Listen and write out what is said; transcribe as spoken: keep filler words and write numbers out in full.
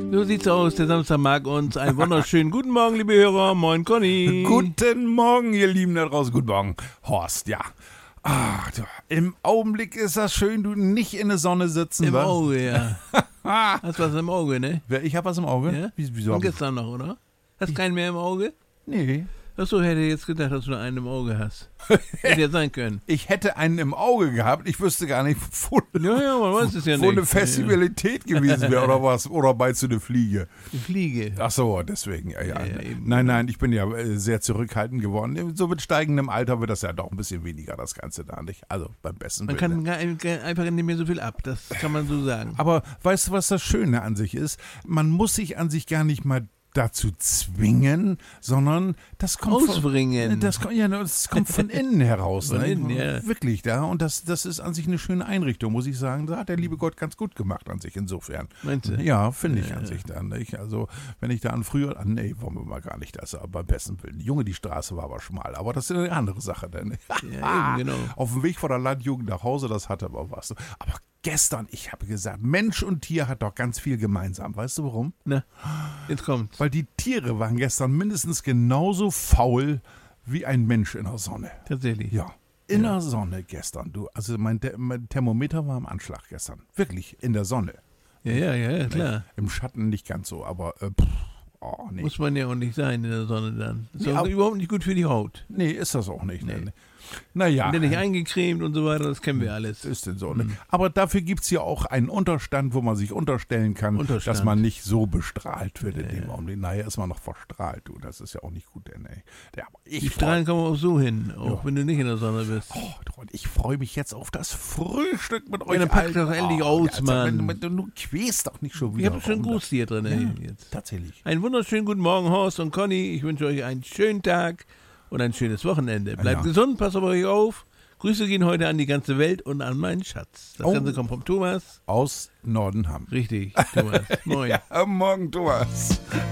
So sieht's aus, der Samstag mag uns. Einen wunderschönen guten Morgen, liebe Hörer. Moin, Conny. Guten Morgen, ihr Lieben da draußen. Guten Morgen, Horst, ja. Ah, du, im Augenblick ist das schön, du nicht in der Sonne sitzen. Im wa? Auge, ja. Hast was im Auge, ne? Wer, Ich hab was im Auge? Ja? Wie, wieso? Von hab ich- gestern noch, oder? Hast keinen mehr im Auge? Nee. Achso, hätte jetzt gedacht, dass du nur einen im Auge hast. Hätte ja sein können. Ich hätte einen im Auge gehabt, ich wüsste gar nicht, wo, Ja, ja, man weiß es ja wo nicht. eine Festivalität gewesen wäre oder was. Oder meinst du eine Fliege? Die Fliege. Ach so, deswegen. Ja, ja. Ja, ja, eben. nein, nein, ich bin ja äh, sehr zurückhaltend geworden. So mit steigendem Alter wird das ja doch ein bisschen weniger, das Ganze da nicht. Also beim besten Man Willen. kann gar, gar, einfach nicht mehr so viel ab, das kann man so sagen. Aber weißt du, was das Schöne an sich ist? Man muss sich an sich gar nicht mal dazu zwingen, sondern das kommt Ausbringen. von, das, kommt- ja, das kommt von innen heraus. Von ne? innen, ja. Wirklich da. Und das, das ist an sich eine schöne Einrichtung, muss ich sagen. Da hat der liebe Gott ganz gut gemacht an sich insofern. Meinst du? Ja, finde ich Ja, an ja. sich dann. Nicht? Also, wenn ich da an früher, ah, nee, wollen wir mal gar nicht das, aber beim besten Willen. Junge, die Straße war aber schmal, aber das ist eine andere Sache. Denn. Ja, eben, genau. Auf dem Weg von der Landjugend nach Hause, das hatte aber was. Aber gestern, ich habe gesagt, Mensch und Tier hat doch ganz viel gemeinsam. Weißt du warum? Na, jetzt kommt's. Weil die Tiere waren gestern mindestens genauso faul wie ein Mensch in der Sonne. Tatsächlich. Ja, in der Sonne gestern. Du, also mein, The- mein Thermometer war am Anschlag gestern. Wirklich, in der Sonne. Ja, ja, ja, ja, klar. Im Schatten nicht ganz so, aber äh, pff, oh, nee. Muss man ja auch nicht sein in der Sonne dann. Ist Nee, auch aber- überhaupt nicht gut für die Haut. Nee, ist das auch nicht. Nee. Ne? Naja. Und dann nicht eingecremt und so weiter, das kennen wir alles. Ist denn so, ne? Aber dafür gibt es ja auch einen Unterstand, wo man sich unterstellen kann, Unterstand. dass man nicht so bestrahlt wird in Ja, dem ja. Augenblick. Nachher ist man noch verstrahlt, du. Das ist ja auch nicht gut, denn ey. Ja, aber Die ich Strahlen kommen auch so hin, auch Ja. wenn du nicht in der Sonne bist. Oh, und ich freue mich jetzt auf das Frühstück mit euch. Ja, dann pack Alten. doch endlich oh, aus, also, Mann. wenn Du, du quälst doch nicht schon Ich wieder. habe schon einen rum. Gruß hier drin Ja, jetzt. tatsächlich. Einen wunderschönen guten Morgen, Horst und Conny. Ich wünsche euch einen schönen Tag und ein schönes Wochenende. Bleibt Ja. gesund, passt auf euch auf. Grüße gehen heute an die ganze Welt und an meinen Schatz. Das Oh. Ganze kommt vom Thomas. Aus Nordenham. Richtig, Thomas. Moin. Ja, morgen, Thomas.